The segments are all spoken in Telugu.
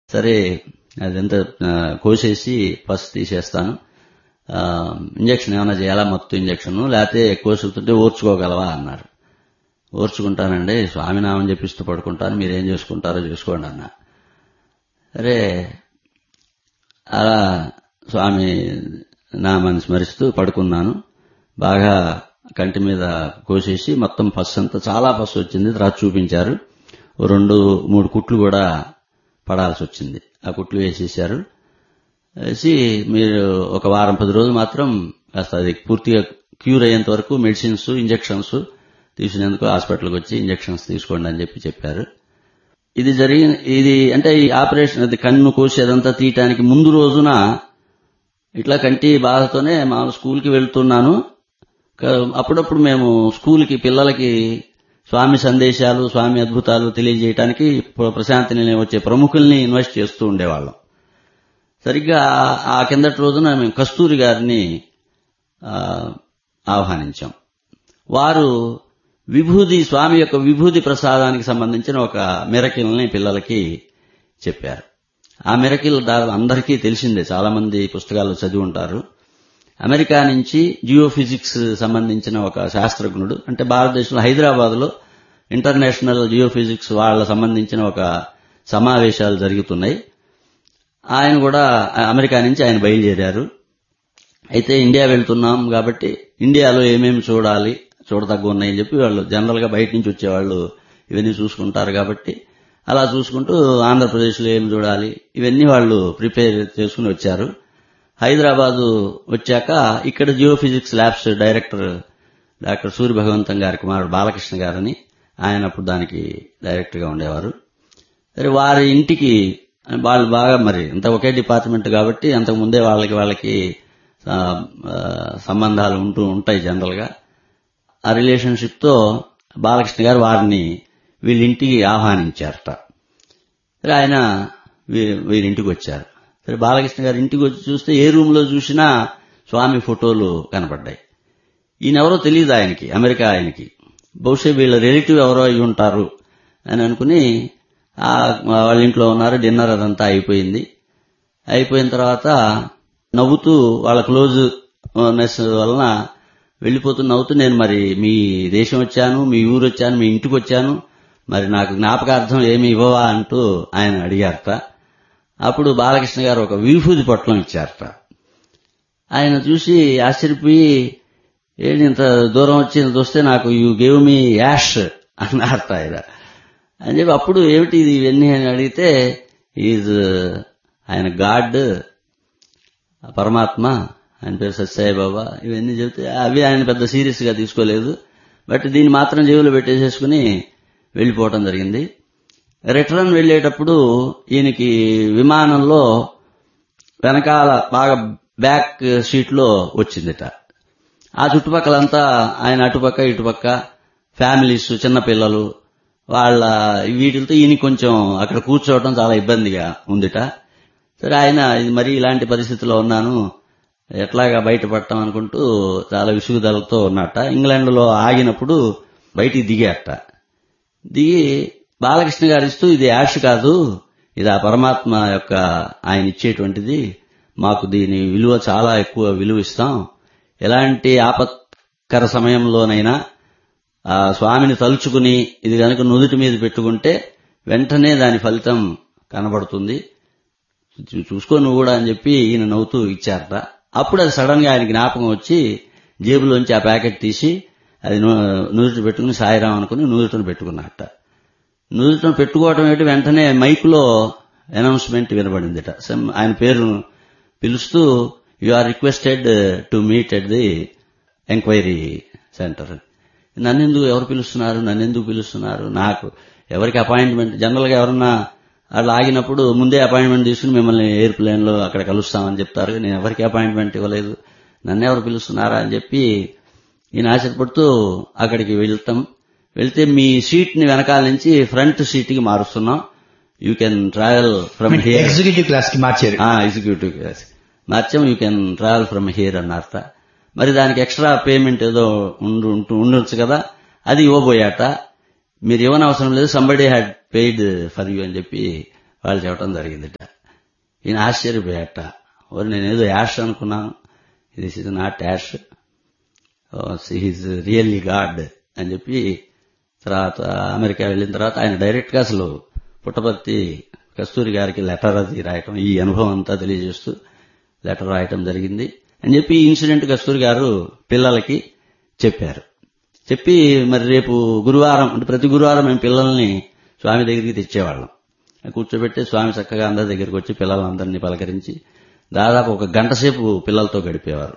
సరే అదంతా కోసేసి పసు తీసేస్తాను, ఇంజక్షన్ ఏమైనా చేయాలా, మత్తు ఇంజక్షన్, లేకపోతే కోసుకుంటే ఓర్చుకోగలవా అన్నారు. ఓర్చుకుంటానండి, స్వామినామం చెప్పిస్తూ పడుకుంటాను, మీరేం చేసుకుంటారో చేసుకోండి అన్నా. సరే అలా స్వామి నామాన్ని స్మరిస్తూ పడుకున్నాను. బాగా కంటి మీద కోసేసి మొత్తం పస్సు అంతా, చాలా పస్సు వచ్చింది. తర్వాత చూపించారు, 2-3 కుట్లు కూడా పడాల్సి వచ్చింది. ఆ కుట్లు వేసేశారు. వేసి మీరు ఒక వారం 10 రోజులు మాత్రం కాస్త అది పూర్తిగా క్యూర్ అయ్యేంత వరకు మెడిసిన్స్, ఇంజక్షన్స్ తీసుకునేందుకు హాస్పిటల్కి వచ్చి ఇంజక్షన్స్ తీసుకోండి అని చెప్పారు. ఇది అంటే ఈ ఆపరేషన్, అది కన్ను కోసేదంతా తీయటానికి ముందు రోజున ఇట్లా కంటి బాధతోనే మా స్కూల్కి వెళ్తున్నాను. అప్పుడప్పుడు మేము స్కూల్కి పిల్లలకి స్వామి సందేశాలు, స్వామి అద్భుతాలు తెలియజేయడానికి ప్రశాంతి నిలయం వచ్చే ప్రముఖుల్ని ఇన్వైట్ చేస్తూ ఉండేవాళ్ళం. సరిగ్గా ఆ కిందటి రోజున మేము కస్తూరి గారిని ఆహ్వానించాం. వారు విభూది, స్వామి యొక్క విభూది ప్రసాదానికి సంబంధించిన ఒక మిరకిల్ని పిల్లలకి చెప్పారు. ఆ మిరకిల్ అందరికీ తెలిసిందే, చాలా మంది పుస్తకాల్లో చదివి ఉంటారు. అమెరికా నుంచి జియోఫిజిక్స్ సంబంధించిన ఒక శాస్త్రజ్ఞుడు, అంటే భారతదేశంలో హైదరాబాద్లో ఇంటర్నేషనల్ జియోఫిజిక్స్ వాళ్ళ సంబంధించిన ఒక సమావేశాలు జరుగుతున్నాయి. ఆయన కూడా అమెరికా నుంచి ఆయన బయలుదేరారు. అయితే ఇండియా వెళ్తున్నాం కాబట్టి ఇండియాలో ఏమేమి చూడాలి, చూడదగ్గ ఉన్నాయని చెప్పి వాళ్ళు జనరల్ గా బయట నుంచి వచ్చేవాళ్ళు ఇవన్నీ చూసుకుంటారు కాబట్టి అలా చూసుకుంటూ ఆంధ్రప్రదేశ్లో ఏం చూడాలి ఇవన్నీ వాళ్ళు ప్రిపేర్ చేసుకుని వచ్చారు. హైదరాబాదు వచ్చాక ఇక్కడ జియోఫిజిక్స్ ల్యాబ్స్ డైరెక్టర్ డాక్టర్ సూర్య భగవంతం గారి కుమారుడు బాలకృష్ణ గారని, ఆయన అప్పుడు దానికి డైరెక్టర్ గా ఉండేవారు. సరే వారి ఇంటికి వాళ్ళు బాగా, మరి అంత ఒకే డిపార్ట్మెంట్ కాబట్టి అంతకు ముందే వాళ్ళకి సంబంధాలు ఉంటూ ఉంటాయి జనరల్ గా. ఆ రిలేషన్షిప్ తో బాలకృష్ణ గారు వారిని వీళ్ళింటికి ఆహ్వానించారట. సరే ఆయన వీరింటికి వచ్చారు. సరే బాలకృష్ణ గారు ఇంటికి వచ్చి చూస్తే ఏ రూమ్ లో చూసినా స్వామి ఫోటోలు కనపడ్డాయి. ఈయనెవరో తెలియదు ఆయనకి, అమెరికా ఆయనకి. బహుశా వీళ్ళ రిలేటివ్ ఎవరో అయి ఉంటారు అని అనుకుని వాళ్ళ ఇంట్లో ఉన్నారు. డిన్నర్ అదంతా అయిపోయింది. అయిపోయిన తర్వాత నవ్వుతూ వాళ్ళ క్లోజ్నెస్ వలన వెళ్లిపోతూ నవ్వుతూ, నేను మరి మీ దేశం వచ్చాను, మీ ఊరు వచ్చాను, మీ ఇంటికి వచ్చాను, మరి నాకు జ్ఞాపకార్థం ఏమి ఇవ్వవా అంటూ ఆయన అడిగారట. అప్పుడు బాలకృష్ణ గారు ఒక విభూది పొట్లం ఇచ్చారట. ఆయన చూసి ఆశ్చర్యపోయి, ఏంటి ఇంత దూరం వచ్చి చూస్తే నాకు యూ గేవ్ మీ యాష్ అన్నారట ఆయన. అని చెప్పి అప్పుడు ఏమిటి ఇది ఇవన్నీ అని అడిగితే, ఆయన గాడ్, పరమాత్మ, ఆయన పేరు సత్యసాయిబాబా, ఇవన్నీ చెబితే అవి ఆయన పెద్ద సీరియస్ గా తీసుకోలేదు. బట్ దీన్ని మాత్రం జేబులో పెట్టేసేసుకుని వెళ్లిపోవటం జరిగింది. రిటర్న్ వెళ్లేటప్పుడు ఈయనకి విమానంలో వెనకాల బాగా బ్యాక్ సీట్ లో వచ్చిందిట. ఆ చుట్టుపక్కలంతా ఆయన అటుపక్క ఇటుపక్క ఫ్యామిలీస్, చిన్నపిల్లలు, వాళ్ళ వీటితో ఈయన కొంచెం అక్కడ కూర్చోవడం చాలా ఇబ్బందిగా ఉందిట. సరే ఆయన మరి ఇలాంటి పరిస్థితిలో ఉన్నాను, ఎట్లాగా బయటపడటం అనుకుంటూ చాలా విసుగుదలతో ఉన్నట్ట. ఇంగ్లాండ్ లో ఆగినప్పుడు బయటికి దిగాట. దిగి బాలకృష్ణ గారు ఇస్తూ, ఇది యాష్ కాదు, ఇది ఆ పరమాత్మ యొక్క ఆయన ఇచ్చేటువంటిది, మాకు దీని విలువ చాలా ఎక్కువ విలువ ఇస్తాం, ఎలాంటి ఆపత్కర సమయంలోనైనా ఆ స్వామిని తలుచుకుని ఇది కనుక నుదుటి మీద పెట్టుకుంటే వెంటనే దాని ఫలితం కనబడుతుంది, చూసుకో నువ్వు కూడా అని చెప్పి ఈయన నవ్వుతూ ఇచ్చారట. అప్పుడు అది సడన్ గా ఆయన జ్ఞాపకం వచ్చి జేబులోంచి ఆ ప్యాకెట్ తీసి అది నుదుటి పెట్టుకుని సాయిరాం అనుకుని నుదుటిని పెట్టుకున్నట్ట. నుదుటిని పెట్టుకోవటం ఏంటి, వెంటనే మైకులో అనౌన్స్మెంట్ వినబడిందిట. ఆయన పేరు పిలుస్తూ, you are requested to meet at the enquiry centre. నన్నెందుకు ఎవరు పిలుస్తున్నారు, నన్నెందుకు పిలుస్తున్నారు, నాకు ఎవరికి అపాయింట్మెంట్, జనరల్ గా ఎవరన్నా అట్లా ఆగినప్పుడు ముందే అపాయింట్మెంట్ తీసుకుని మిమ్మల్ని ఎయిర్ప్లేన్ లో అక్కడ కలుస్తామని చెప్తారు, నేను ఎవరికి అపాయింట్మెంట్ ఇవ్వలేదు, నన్నెవరు పిలుస్తున్నారా అని చెప్పి ఈయన ఆశ్చర్యపడుతూ అక్కడికి వెళ్తే మీ సీట్ ని వెనకాల నుంచి ఫ్రంట్ సీట్ కి మారుస్తున్నాం, you can travel from here. Executive class కి మార్చారు. Executive class మార్చాం, you can travel from here అన్నారట. మరి దానికి ఎక్స్ట్రా పేమెంట్ ఏదో ఉండొచ్చు కదా, అది ఇవ్వబోయాట. మీరు ఇవ్వనవసరం లేదు, somebody had paid for you అని చెప్పి వాళ్ళు చెప్పడం జరిగిందిట. ఈయన ఆశ్చర్యపోయాట. నేనేదో యాష్ అనుకున్నాను, this is not ash, he's really God అని చెప్పి తర్వాత అమెరికా వెళ్ళిన తర్వాత ఆయన డైరెక్ట్ గా అసలు పుట్టపర్తి కస్తూరి గారికి లెటర్ అది రాయటం, ఈ అనుభవం అంతా తెలియజేస్తూ లెటర్ రాయటం జరిగింది అని చెప్పి ఈ ఇన్సిడెంట్ కస్తూరి గారు పిల్లలకి చెప్పారు. చెప్పి మరి రేపు గురువారం అంటే ప్రతి గురువారం మేము పిల్లల్ని స్వామి దగ్గరికి తెచ్చేవాళ్ళం. కూర్చోబెట్టి స్వామి చక్కగా అందరి దగ్గరికి వచ్చి పిల్లలందరినీ పలకరించి దాదాపు 1 గంట సేపు పిల్లలతో గడిపేవారు.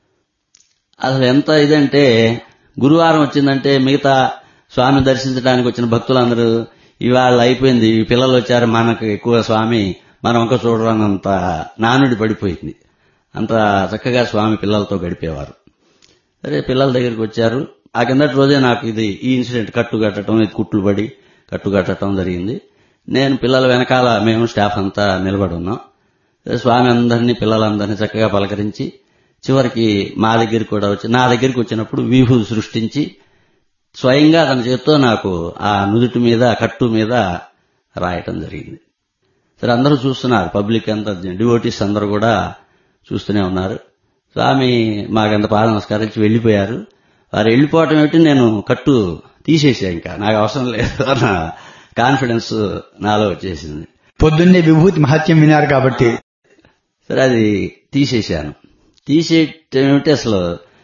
అసలు ఎంత ఇదంటే గురువారం వచ్చిందంటే మిగతా స్వామిని దర్శించడానికి వచ్చిన భక్తులందరూ ఇవాళ అయిపోయింది, ఈ పిల్లలు వచ్చారు మనకు ఎక్కువ స్వామి మనం ఇంకా చూడరానంత నానుడి పడిపోయింది. అంత చక్కగా స్వామి పిల్లలతో గడిపేవారు. సరే పిల్లల దగ్గరికి వచ్చారు. ఆ కిందటి రోజే నాకు ఈ ఇన్సిడెంట్ కట్టుకట్టడం, కుట్లు పడి కట్టుకట్టడం జరిగింది. నేను పిల్లల వెనకాల మేము స్టాఫ్ అంతా నిలబడి ఉన్నాం. స్వామి అందరినీ పిల్లలందరినీ చక్కగా పలకరించి చివరికి మా దగ్గరికి కూడా వచ్చి నా దగ్గరికి వచ్చినప్పుడు విభూతి సృష్టించి స్వయంగా తన చేత్తో నాకు ఆ నుదుటి మీద కట్టు మీద రాయటం జరిగింది. సరే అందరూ చూస్తున్నారు, పబ్లిక్ అంతా, డివోటీస్ అందరూ కూడా చూస్తూనే ఉన్నారు. స్వామి మాకంత పాద నమస్కరించి వెళ్లిపోయారు. వారు వెళ్లిపోవటం ఏమిటి, నేను కట్టు తీసేసా, ఇంకా నాకు అవసరం లేదు అన్న కాన్ఫిడెన్స్ నాలో వచ్చేసింది. పొద్దున్నే విభూతి మహత్యం విన్నారు కాబట్టి సరే అది తీసేశాను. తీసేయటం ఏమిటి, అసలు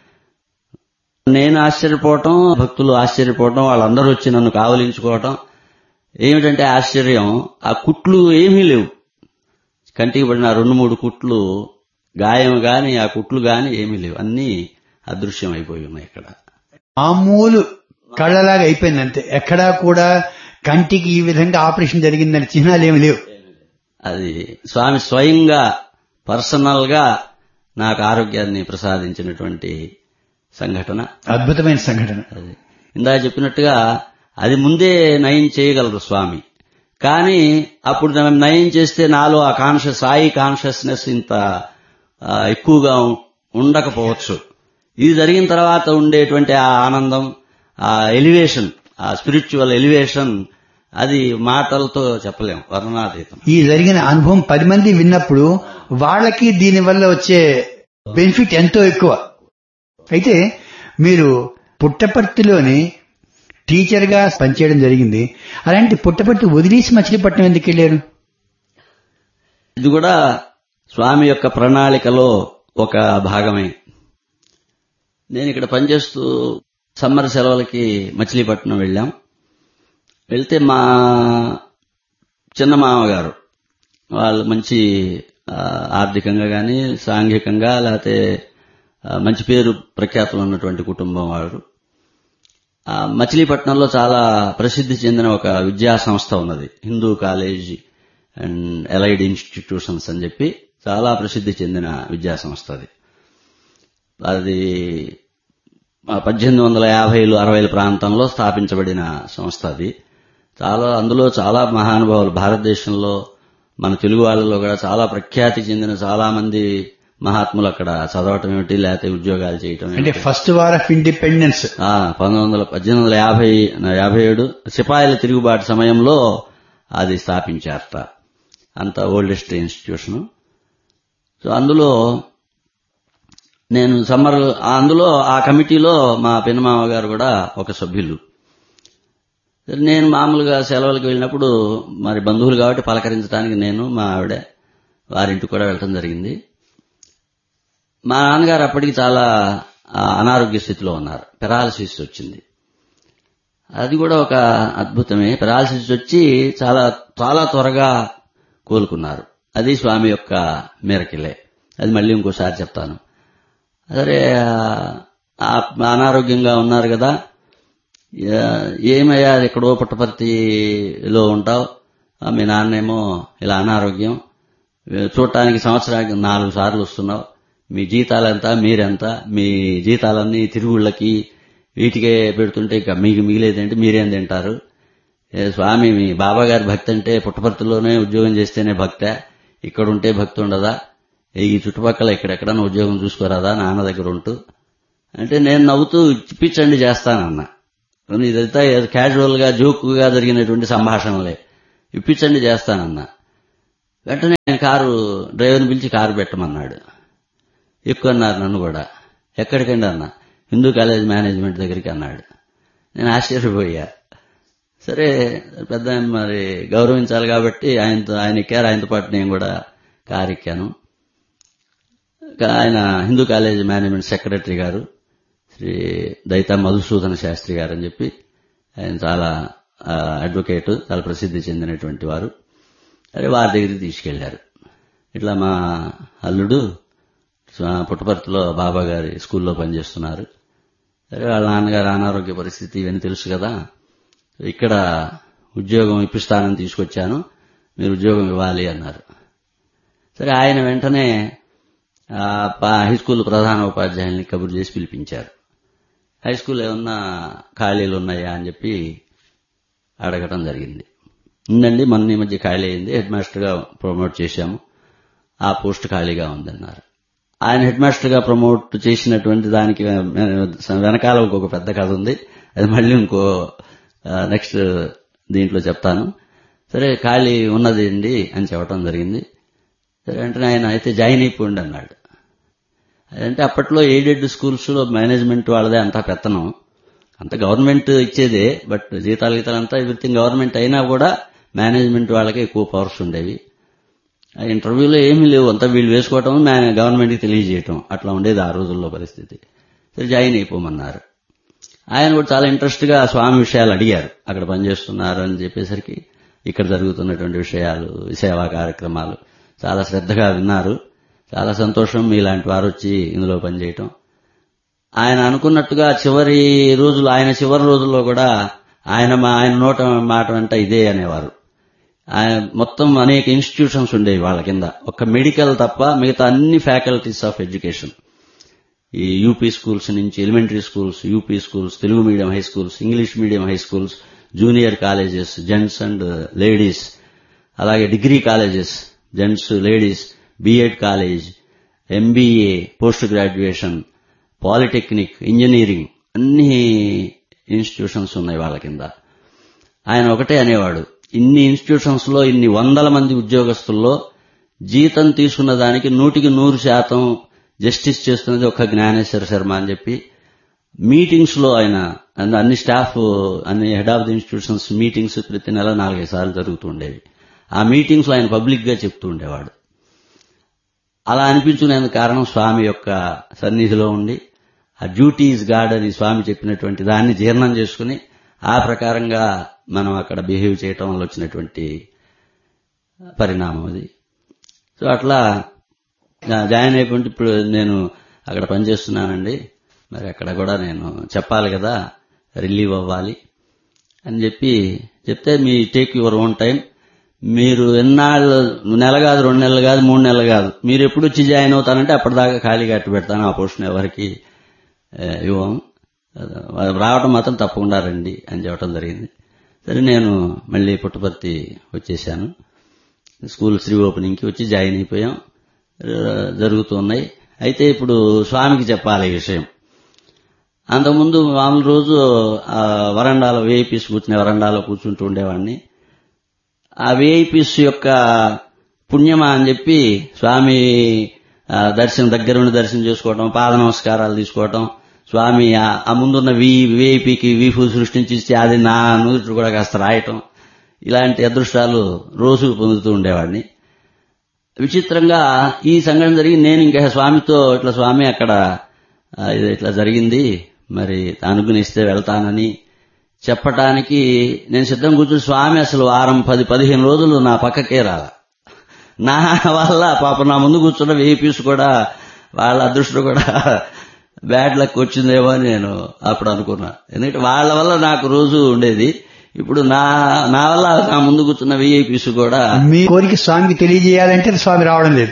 నేను ఆశ్చర్యపోవటం, భక్తులు ఆశ్చర్యపోవటం, వాళ్ళందరూ వచ్చి నన్ను కావలించుకోవటం. ఏమిటంటే ఆశ్చర్యం, ఆ కుట్లు ఏమీ లేవు, కంటికి పడిన 2-3 కుట్లు, గాయం గాని ఆ కుట్లు గాని ఏమీ లేవు, అన్నీ అదృశ్యం అయిపోయి ఉన్నాయి. ఇక్కడ మామూలు కళ్ళలాగా అయిపోయింది అంతే, ఎక్కడా కూడా కంటికి ఈ విధంగా ఆపరేషన్ జరిగిందని చిహ్నాలు ఏమి లేవు. అది స్వామి స్వయంగా పర్సనల్ గా నాకు ఆరోగ్యాన్ని ప్రసాదించినటువంటి సంఘటన, అద్భుతమైన సంఘటన. అది ఇందాక చెప్పినట్టుగా అది ముందే నయం చేయగలరు స్వామి, కానీ అప్పుడు నయం చేస్తే నాలో ఆ సాయి కాన్షియస్నెస్ ఇంత ఎక్కువగా ఉండకపోవచ్చు. ఇది జరిగిన తర్వాత ఉండేటువంటి ఆ ఆనందం, ఆ ఎలివేషన్, ఆ స్పిరిచువల్ ఎలివేషన్, అది మాటలతో చెప్పలేం, వర్ణనాతీతం. ఈ జరిగిన అనుభవం 10 మంది విన్నప్పుడు వాళ్ళకి దీనివల్ల వచ్చే బెనిఫిట్ ఎంతో ఎక్కువ. అయితే మీరు పుట్టపర్తిలోని టీచర్ గా పనిచేయడం జరిగింది. అలాంటి పుట్టపర్తి వదిలేసి మచిలీపట్నం ఎందుకు వెళ్లారు? ఇది కూడా స్వామి యొక్క ప్రణాళికలో ఒక భాగమే. నేను ఇక్కడ పనిచేస్తూ సమ్మర్ సెలవులకి మచిలీపట్నం వెళ్ళాం. వెళ్తే మా చిన్న మామగారు, వాళ్ళు మంచి ఆర్థికంగా గాని సాంఘికంగా లేకపోతే మంచి పేరు ప్రఖ్యాతులు ఉన్నటువంటి కుటుంబం వాడు. మచిలీపట్నంలో చాలా ప్రసిద్ధి చెందిన ఒక విద్యా సంస్థ ఉన్నది, Hindu college and allied institutions అని చెప్పి చాలా ప్రసిద్ధి చెందిన విద్యా సంస్థ అది. అది 1850లు 60ల ప్రాంతంలో స్థాపించబడిన సంస్థ అది. అందులో చాలా మహానుభావులు, భారతదేశంలో మన తెలుగు వాళ్ళలో కూడా చాలా ప్రఖ్యాతి చెందిన చాలా మంది మహాత్ములు అక్కడ చదవటం ఏమిటి, లేకపోతే ఉద్యోగాలు చేయటం. అంటే ఫస్ట్ వార్ ఆఫ్ ఇండిపెండెన్స్ 1857 సిపాయిల తిరుగుబాటు సమయంలో అది స్థాపించారట. అంత ఓల్డెస్ట్ ఇన్స్టిట్యూషన్. సో అందులో నేను అందులో ఆ కమిటీలో మా పిన్నమామ గారు కూడా ఒక సభ్యులు. నేను మామూలుగా సెలవులకు వెళ్ళినప్పుడు మరి బంధువులు కాబట్టి పలకరించడానికి నేను మా ఆవిడ వారింటికి కూడా వెళ్ళటం జరిగింది. మా నాన్నగారు అప్పటికి చాలా అనారోగ్య స్థితిలో ఉన్నారు, పెరాలసిస్ వచ్చింది. అది కూడా ఒక అద్భుతమే. పెరాలసిస్ వచ్చి చాలా చాలా త్వరగా కోలుకున్నారు. అది స్వామి యొక్క మిరకిలే. అది మళ్ళీ ఇంకోసారి చెప్తాను. సరే, అనారోగ్యంగా ఉన్నారు కదా, ఏమయ్యా ఎక్కడో పుట్టపర్తిలో ఉంటావు, మీ నాన్నేమో ఇలా అనారోగ్యం, చూడటానికి సంవత్సరానికి 4 సార్లు వస్తున్నావు, మీ జీతాలంతా మీరెంత, మీ జీతాలన్నీ తిరుగుళ్ళకి వీటికే పెడుతుంటే ఇక మీకు మిగిలేదంటే మీరేం తింటారు? స్వామి మీ బాబా గారి భక్తి అంటే పుట్టపర్తిలోనే ఉద్యోగం చేస్తేనే భక్తే, ఇక్కడ ఉంటే భక్తి ఉండదా? ఈ చుట్టుపక్కల ఎక్కడెక్కడన్నా ఉద్యోగం చూసుకోరాదా నాన్న దగ్గర ఉంటూ అంటే, నేను నవ్వుతూ ఇప్పించండి చేస్తానన్నా. ఇదంతా క్యాజువల్ గా జోకుగా జరిగినటువంటి సంభాషణలే. ఇప్పించండి చేస్తానన్నా. వెంటనే ఆయన డ్రైవర్ని పిలిచి కారు పెట్టమన్నాడు. ఎక్కువన్నారు నన్ను కూడా. ఎక్కడికండి అన్నా? హిందూ కాలేజ్ మేనేజ్మెంట్ దగ్గరికి అన్నాడు. నేను ఆశ్చర్యపోయా. సరే పెద్ద మరి గౌరవించాలి కాబట్టి ఆయన ఎక్కారు, ఆయనతో పాటు నేను కూడా కారు ఎక్కాను. ఆయన హిందూ కాలేజ్ మేనేజ్మెంట్ సెక్రటరీ గారు శ్రీ దైతా మధుసూదన శాస్త్రి గారు అని చెప్పి, ఆయన చాలా అడ్వకేట్, చాలా ప్రసిద్ధి చెందినటువంటి వారు. సరే వారి దగ్గరికి తీసుకెళ్లారు. ఇట్లా మా అల్లుడు పుట్టపర్తిలో బాబా గారి స్కూల్లో పనిచేస్తున్నారు. సరే వాళ్ళ నాన్నగారు అనారోగ్య పరిస్థితి ఇవన్నీ తెలుసు కదా, ఇక్కడ ఉద్యోగం ఇప్పిస్తానని తీసుకొచ్చాను, మీరు ఉద్యోగం ఇవ్వాలి అన్నారు. సరే ఆయన వెంటనే హై స్కూల్ ప్రధాన ఉపాధ్యాయుల్ని కబురు చేసి పిలిపించారు. హై స్కూల్ ఏమన్నా ఖాళీలు ఉన్నాయా అని చెప్పి అడగటం జరిగింది. ఉందండి, మొన్న ఈ మధ్య ఖాళీ అయింది, హెడ్ మాస్టర్గా ప్రమోట్ చేశాము, ఆ పోస్ట్ ఖాళీగా ఉందన్నారు. ఆయన హెడ్ మాస్టర్గా ప్రమోట్ చేసినటువంటి దానికి వెనకాల ఇంకొక పెద్ద కథ ఉంది, అది మళ్ళీ ఇంకో నెక్స్ట్ దీంట్లో చెప్తాను. సరే ఖాళీ ఉన్నది అండి అని చెప్పడం జరిగింది. సరే వెంటనే ఆయన అయితే జాయిన్ అయిపోండి అన్నాడు. అంటే అప్పట్లో ఎయిడెడ్ స్కూల్స్ లో మేనేజ్మెంట్ వాళ్ళదే అంతా పెత్తనం, అంత గవర్నమెంట్ ఇచ్చేదే, బట్ జీతాలు అంతా ఎవ్రీథింగ్ గవర్నమెంట్ అయినా కూడా మేనేజ్మెంట్ వాళ్ళకే ఎక్కువ పవర్స్ ఉండేవి. ఆ ఇంటర్వ్యూలో ఏమీ లేవు, అంతా వీళ్ళు వేసుకోవటం, గవర్నమెంట్కి తెలియజేయటం, అట్లా ఉండేది ఆ రోజుల్లో పరిస్థితి. సరే జాయిన్ అయిపోమన్నారు. ఆయన కూడా చాలా ఇంట్రెస్ట్ గా స్వామి విషయాలు అడిగారు. అక్కడ పనిచేస్తున్నారు అని చెప్పేసరికి ఇక్కడ జరుగుతున్నటువంటి విషయాలు, సేవా కార్యక్రమాలు చాలా శ్రద్ధగా విన్నారు. చాలా సంతోషం మీలాంటి వారు వచ్చి ఇందులో పనిచేయటం. ఆయన అనుకున్నట్టుగా ఆయన చివరి రోజుల్లో కూడా ఆయన నోట మాట వెంట ఇదే అనేవారు. ఆయన మొత్తం అనేక ఇన్స్టిట్యూషన్స్ ఉండేవి వాళ్ళ కింద, ఒక్క మెడికల్ తప్ప మిగతా అన్ని ఫ్యాకల్టీస్ ఆఫ్ ఎడ్యుకేషన్, ఈ యూపీ స్కూల్స్ నుంచి elementary schools, UP schools, Telugu medium high schools, English medium high schools, junior colleges gents and ladies, అలాగే degree colleges gents ladies, B Ed college, MBA, post graduation, polytechnic, engineering, అన్ని ఇన్స్టిట్యూషన్స్ ఉన్నాయి వాళ్ళ కింద. ఆయన ఒకటే అనేవాడు, ఇన్ని ఇన్స్టిట్యూషన్స్ లో ఇన్ని వందల మంది ఉద్యోగస్తుల్లో జీతం తీసుకున్న దానికి 100% జస్టిస్ చేస్తున్నది ఒక్క జ్ఞానేశ్వర శర్మ అని చెప్పి మీటింగ్స్ లో ఆయన అన్ని స్టాఫ్, అన్ని head of the institutions meetings ప్రతి నెల 4-5 సార్లు జరుగుతూ ఉండేవి. ఆ మీటింగ్స్ లో ఆయన పబ్లిక్ గా చెప్తూ ఉండేవాడు. అలా అనిపించుకునేందుకు కారణం స్వామి యొక్క సన్నిధిలో ఉండి ఆ డ్యూటీ ఈజ్ గాడ్ అని స్వామి చెప్పినటువంటి దాన్ని జీర్ణం చేసుకుని ఆ ప్రకారంగా మనం అక్కడ బిహేవ్ చేయటం వల్ల వచ్చినటువంటి పరిణామం అది. సో అట్లా జాయిన్ అయిపోయింది. ఇప్పుడు నేను అక్కడ పనిచేస్తున్నానండి, మరి అక్కడ కూడా నేను చెప్పాలి కదా, రిలీవ్ అవ్వాలి అని చెప్తే me take your own time, మీరు ఎన్నాళ్ళు, నెల కాదు, 2 నెలలు కాదు, 3 నెలలు కాదు, మీరు ఎప్పుడు వచ్చి జాయిన్ అవుతానంటే అప్పటిదాకా ఖాళీగా అట్టు పెడతాను, ఆ పోస్టును ఎవరికి ఇవ్వం, రావటం మాత్రం తప్పకుండా రండి అని చెప్పడం జరిగింది. సరే నేను మళ్ళీ పుట్టపర్తి వచ్చేసాను. స్కూల్స్ రీఓపెనింగ్కి వచ్చి జాయిన్ అయిపోయాం. జరుగుతున్నాయి. అయితే ఇప్పుడు స్వామికి చెప్పాలి ఈ విషయం. అంతకుముందు మామూలు రోజు వరండాలో విఐపీస్ కూర్చునే వరండాలో కూర్చుంటూ ఉండేవాడిని. ఆ విఐపీస్ యొక్క పుణ్యమా అని చెప్పి స్వామి దగ్గరుండి దర్శనం చేసుకోవటం, పాద నమస్కారాలు తీసుకోవటం, స్వామి ఆ ముందున్న విఐపీకి వీపు సృష్టించి అది నా నూరు కూడా కాస్త రాయటం, ఇలాంటి అదృష్టాలు రోజు పొందుతూ ఉండేవాడిని. విచిత్రంగా ఈ సంఘటన జరిగి నేను ఇంకా స్వామితో ఇట్లా స్వామి అక్కడ ఇట్లా జరిగింది, మరి అనుగ్రహిస్తే వెళ్తానని చెప్పటానికి నేను సిద్ధం కూర్చుని స్వామి అసలు వారం 10-15 రోజులు నా పక్కకే రాల. నా వల్ల పాప నా ముందు కూర్చున్న వేపీస్ కూడా వాళ్ళ అదృష్టం కూడా బ్యాడ్ లక్ వచ్చిందేమో అని నేను అప్పుడు అనుకున్నా. ఎందుకంటే వాళ్ళ వల్ల నాకు రోజు ఉండేది, ఇప్పుడు నా వల్ల నా ముందు కూర్చున్న విఐపీస్ కూడా మీ కోరిక స్వామికి తెలియజేయాలంటే స్వామి రావడం లేదు.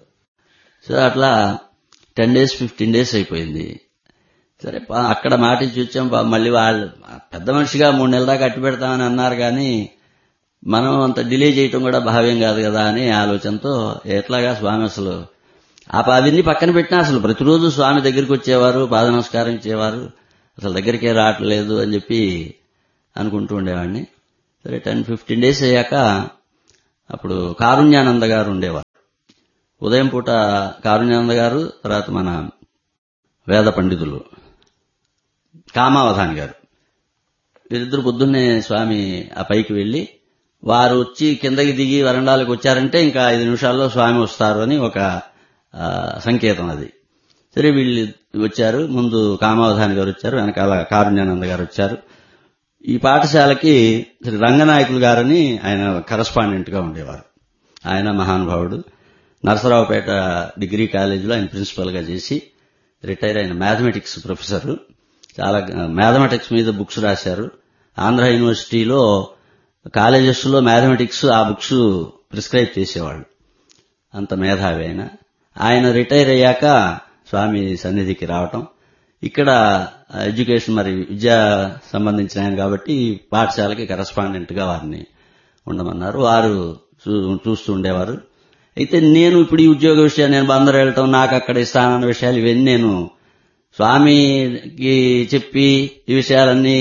సో అట్లా 10 days 15 days అయిపోయింది. సరే అక్కడ మాట ఇచ్చి వచ్చాం. మళ్ళీ వాళ్ళు పెద్ద మనిషిగా 3 నెలల దాకా అట్టు పెడతామని అన్నారు, కానీ మనం అంత డిలే చేయటం కూడా భావ్యం కాదు కదా అని ఆలోచనతో ఎట్లాగా స్వామి అసలు అవన్నీ పక్కన పెట్టినా అసలు ప్రతిరోజు స్వామి దగ్గరికి వచ్చేవారు, పాద నమస్కారం ఇచ్చేవారు, అసలు దగ్గరికే రావట్లేదు అని చెప్పి అనుకుంటూ ఉండేవాడిని. సరే 10-15 days అయ్యాక అప్పుడు కారుణ్యానంద గారు ఉండేవారు. ఉదయం పూట కారుణ్యానంద గారు, తర్వాత మన వేద పండితులు కామావధాని గారు, వీరిద్దరు పొద్దున్నే స్వామి ఆ పైకి వెళ్లి వారు వచ్చి కిందకి దిగి వరండాలకు వచ్చారంటే ఇంకా 5 నిమిషాల్లో స్వామి వస్తారు అని ఒక సంకేతం అది. సరే వీళ్ళు వచ్చారు. ముందు కామావధాని గారు వచ్చారు, వెనకాల కారుణ్యానంద గారు వచ్చారు. ఈ పాఠశాలకి శ్రీ రంగనాయకులు గారని ఆయన కరస్పాండెంట్ గా ఉండేవారు. ఆయన మహానుభావుడు. నరసరావుపేట డిగ్రీ కాలేజీలో ఆయన ప్రిన్సిపల్ గా చేసి రిటైర్ అయిన మ్యాథమెటిక్స్ ప్రొఫెసర్. చాలా మ్యాథమెటిక్స్ మీద బుక్స్ రాశారు. ఆంధ్ర యూనివర్సిటీలో కాలేజెస్ లో మ్యాథమెటిక్స్ ఆ బుక్స్ ప్రిస్క్రైబ్ చేసేవాళ్ళు. అంత మేధావి ఆయన రిటైర్ అయ్యాక స్వామి సన్నిధికి రావటం, ఇక్కడ ఎడ్యుకేషన్ మరి విద్యా సంబంధించిన ఆయన కాబట్టి పాఠశాలకి కరస్పాండెంట్ గా వారిని ఉండమన్నారు. వారు చూస్తూ ఉండేవారు. అయితే నేను ఇప్పుడు ఈ ఉద్యోగ విషయాలు నేను బందరు వెళ్ళటం, నాకు అక్కడ ఇస్తానన్న విషయాలు ఇవన్నీ నేను స్వామికి చెప్పి ఈ విషయాలన్నీ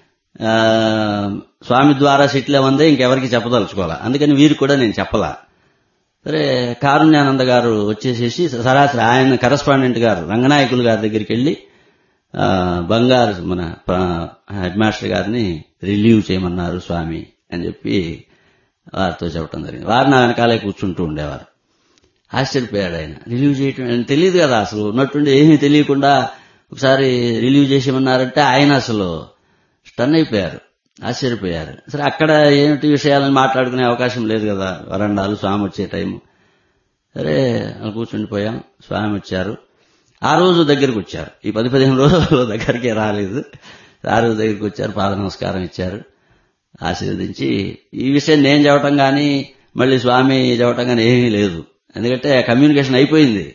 స్వామి ద్వారా సెటిల్ అవ్వందే ఇంకెవరికి చెప్పదలుచుకోవాలా. అందుకని వీరికి కూడా నేను చెప్పలా. సరే కారుణ్యానంద గారు వచ్చేసేసి సరాసరి ఆయన కరస్పాండెంట్ గారు రంగనాయకులు గారి దగ్గరికి వెళ్లి బంగారు మన హెడ్ మాస్టర్ గారిని రిలీవ్ చేయమన్నారు స్వామి అని చెప్పి వారితో చెప్పడం జరిగింది. వారు నా వెనకాలే కూర్చుంటూ ఉండేవారు. ఆశ్చర్యపోయాడు ఆయన. రిలీవ్ చేయటం తెలియదు కదా, అసలు ఉన్నట్టుండి ఏమీ తెలియకుండా ఒకసారి రిలీవ్ చేసేమన్నారంటే ఆయన అసలు స్టన్ అయిపోయారు, ఆశ్చర్యపోయారు. సరే అక్కడ ఏమిటి విషయాలను మాట్లాడుకునే అవకాశం లేదు కదా, వరండాలు స్వామి వచ్చే టైము. సరే కూర్చుండిపోయాం. స్వామి వచ్చారు. ఆ రోజు దగ్గరికి వచ్చారు. ఈ 10-15 రోజులు దగ్గరికే రాలేదు. ఆ రోజు దగ్గరికి వచ్చారు, పాద నమస్కారం ఇచ్చారు, ఆశీర్వదించి ఈ విషయం నేను చెప్పటం కానీ మళ్ళీ స్వామి చెప్పటం కానీ ఏమీ లేదు, ఎందుకంటే కమ్యూనికేషన్ అయిపోయింది.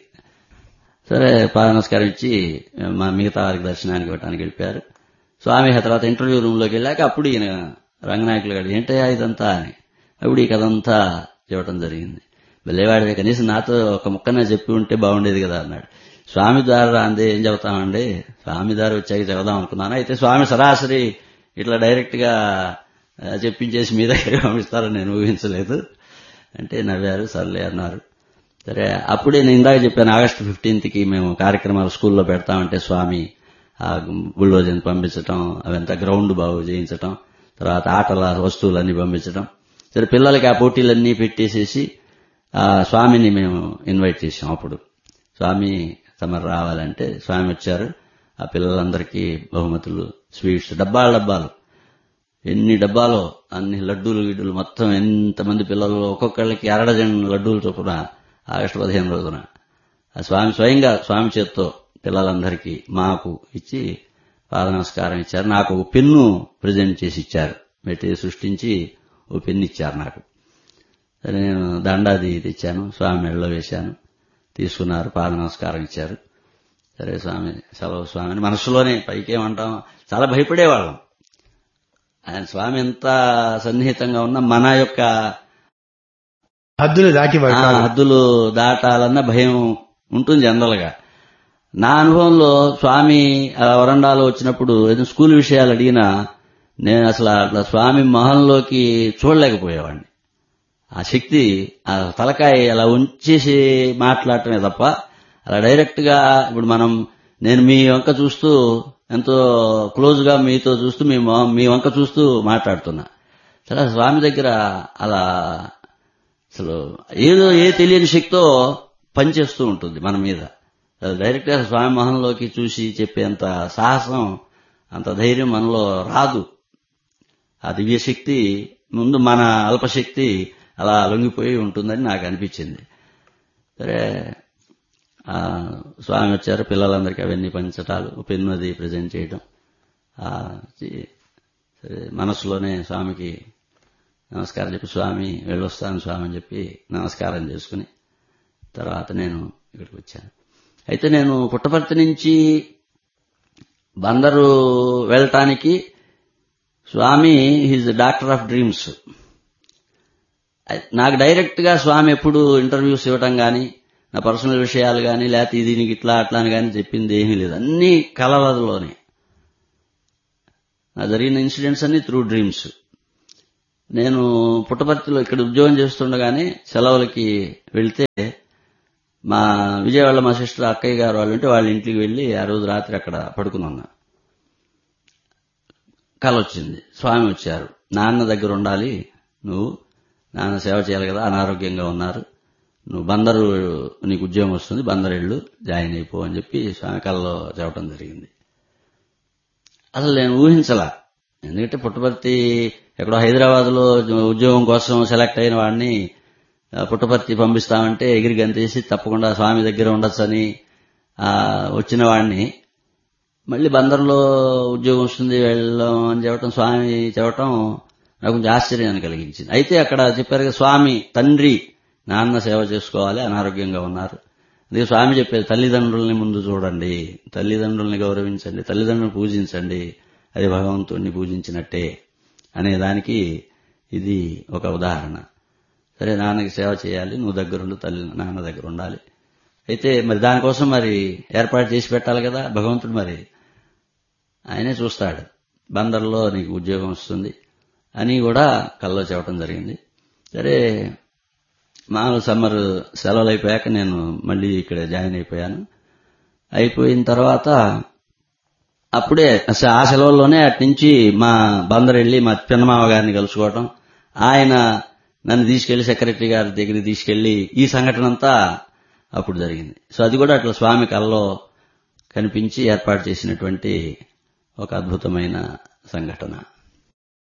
సరే పాద నమస్కారం ఇచ్చి మా మిగతా వారికి దర్శనానికి ఇవ్వడానికి వెళ్ళిపోయారు. స్వామి తర్వాత ఇంటర్వ్యూ రూమ్ లోకి వెళ్ళాక అప్పుడు ఈయన రంగనాయకులు గారు ఏంటయ్యా ఇదంతా అని అప్పుడు ఈ కథంతా చెప్పడం జరిగింది. వెళ్ళేవాడివే, కనీసం నాతో ఒక ముక్కనే చెప్పి ఉంటే బాగుండేది కదా అన్నాడు. స్వామి ద్వారా అందే ఏం చెబుతామండి, స్వామి ద్వారా వచ్చాక చెబుదాం అనుకున్నాను. అయితే స్వామి సరాసరి ఇట్లా డైరెక్ట్ గా చెప్పించేసి మీ దగ్గర పంపిస్తారని నేను ఊహించలేదు అంటే నవ్వారు. సర్లే అన్నారు. సరే అప్పుడే నేను ఇందాక చెప్పాను, ఆగస్టు 15కి మేము కార్యక్రమాలు స్కూల్లో పెడతామంటే స్వామి ఆ బుల్డోజర్ని పంపించటం, అవంతా గ్రౌండ్ బాగు చేయించటం, తర్వాత ఆటల వస్తువులన్నీ పంపించటం. సరే పిల్లలకి ఆ పోటీలన్నీ పెట్టేసేసి ఆ స్వామిని మేము ఇన్వైట్ చేశాం. అప్పుడు స్వామి తమరు రావాలంటే స్వామి వచ్చారు. ఆ పిల్లలందరికీ బహుమతులు, స్వీట్స్, డబ్బాలు ఎన్ని డబ్బాలో అన్ని లడ్డూలు గిడ్డలు మొత్తం ఎంతమంది పిల్లలు ఒక్కొక్కళ్ళకి 1 డజన్ లడ్డూలు చొప్పున ఆగస్టు 15 రోజున ఆ స్వామి స్వయంగా స్వామి చేత్తో పిల్లలందరికీ మాకు ఇచ్చి పాద నమస్కారం ఇచ్చారు. నాకు ఒక పెన్ను ప్రజెంట్ చేసి ఇచ్చారు. మెటీరియల్ సృష్టించి ఓ పెన్ను ఇచ్చారు నాకు. సరే నేను దండాది తెచ్చాను, స్వామి మెడలో వేశాను, తీసుకున్నారు, పాద నమస్కారం ఇచ్చారు. సరే స్వామి సెలవు స్వామి అని మనసులోనే, పైకేమంటాం, చాలా భయపడేవాళ్ళం. ఆయన స్వామి ఎంత సన్నిహితంగా ఉన్నా మన యొక్క హద్దులు దాటాలన్న భయం ఉంటుంది జనరల్ గా. నా అనుభవంలో స్వామి వరండాలో వచ్చినప్పుడు ఏదో స్కూల్ విషయాలు అడిగినా నేను అసలు అట్లా స్వామి మొహంలోకి చూడలేకపోయేవాడిని. ఆ శక్తి, ఆ తలకాయ అలా ఉంచేసి మాట్లాడటమే తప్ప అలా డైరెక్ట్ గా ఇప్పుడు నేను మీ వంక చూస్తూ ఎంతో క్లోజ్ గా మీతో చూస్తూ మీ వంక చూస్తూ మాట్లాడుతున్నా. సరే స్వామి దగ్గర అలా అసలు ఏదో తెలియని శక్తితో పనిచేస్తూ ఉంటుంది మన మీద. డైరెక్ట్ గా స్వామి మొహంలోకి చూసి చెప్పేంత సాహసం, అంత ధైర్యం మనలో రాదు. ఆ దివ్యశక్తి ముందు మన అల్పశక్తి అలా లొంగిపోయి ఉంటుందని నాకు అనిపించింది. సరే స్వామి వచ్చారు, పిల్లలందరికీ అవన్నీ పంచటాలు, పెన్ను అది ప్రజెంట్ చేయడం. సరే మనసులోనే స్వామికి నమస్కారం చెప్పి స్వామి వెళ్ళొస్తాను స్వామి అని చెప్పి నమస్కారం చేసుకుని తర్వాత నేను ఇక్కడికి వచ్చాను. అయితే నేను పుట్టపర్తి నుంచి బందరు వెళ్ళటానికి స్వామి హీజ్ డాక్టర్ ఆఫ్ డ్రీమ్స్. నాకు డైరెక్ట్ గా స్వామి ఎప్పుడు ఇంటర్వ్యూస్ ఇవ్వటం గానీ, నా పర్సనల్ విషయాలు గానీ, లేకపోతే దీనికి ఇట్లా అట్లా అని కానీ చెప్పింది ఏమీ లేదు. అన్ని కలలలోనే నా జరిగిన ఇన్సిడెంట్స్ అన్ని త్రూ డ్రీమ్స్. నేను పుట్టపర్తిలో ఇక్కడ ఉద్యోగం చేస్తుండగానే సెలవులకి వెళ్తే మా విజయవాడలో మా సిస్టర్ అక్కయ్య గారు వాళ్ళు ఉంటే వాళ్ళ ఇంటికి వెళ్లి ఆ రోజు రాత్రి అక్కడ పడుకుని ఉన్నా. కల వచ్చింది. స్వామి వచ్చారు. నాన్న దగ్గర ఉండాలి నువ్వు, నాన్న సేవ చేయాలి కదా, అనారోగ్యంగా ఉన్నారు, నువ్వు బందరు నీకు ఉద్యోగం వస్తుంది, బందరు వెళ్ళు, జాయిన్ అయిపో అని చెప్పి స్వామి కలలో చెప్పడం జరిగింది. అసలు నేను ఊహించలా. ఎందుకంటే పుట్టపర్తి ఎక్కడో హైదరాబాద్ లో ఉద్యోగం కోసం సెలెక్ట్ అయిన వాడిని పుట్టపర్తి పంపిస్తామంటే ఎగిరి గంతేసి తప్పకుండా స్వామి దగ్గర ఉండొచ్చని వచ్చిన వాడిని మళ్ళీ బందర్లో ఉద్యోగం వస్తుంది వెళ్ళాం అని చెప్పడం, స్వామి చెప్పడం నాకు కొంచెం ఆశ్చర్యాన్ని కలిగించింది. అయితే అక్కడ చెప్పారు కదా, స్వామి తండ్రి నాన్న సేవ చేసుకోవాలి, అనారోగ్యంగా ఉన్నారు. అదే స్వామి చెప్పేది, తల్లిదండ్రుల్ని ముందు చూడండి, తల్లిదండ్రుల్ని గౌరవించండి, తల్లిదండ్రులను పూజించండి, అది భగవంతుడిని పూజించినట్టే అనేదానికి ఇది ఒక ఉదాహరణ. సరే, నాన్నకి సేవ చేయాలి, నువ్వు దగ్గరుండు, నాన్న దగ్గర ఉండాలి. అయితే మరి దానికోసం మరి ఏర్పాటు చేసి పెట్టాలి కదా భగవంతుడు, మరి ఆయనే చూస్తాడు, బందర్లో నీకు ఉద్యోగం వస్తుంది అని కూడా కల్లో చెప్పడం జరిగింది. సరే, మామూలు సమ్మర్ సెలవులు అయిపోయాక నేను మళ్ళీ ఇక్కడ జాయిన్ అయిపోయాను. అయిపోయిన తర్వాత అప్పుడే ఆ సెలవుల్లోనే అట్నుంచి మా బందర్ వెళ్ళి మా పిన్నమామ గారిని కలుసుకోవటం, ఆయన నన్ను తీసుకెళ్లి సెక్రటరీ గారి దగ్గరికి తీసుకెళ్లి ఈ సంఘటన అంతా అప్పుడు జరిగింది. సో అది కూడా అట్లా స్వామి కల్లో కనిపించి ఏర్పాటు చేసినటువంటి ఒక అద్భుతమైన సంఘటన.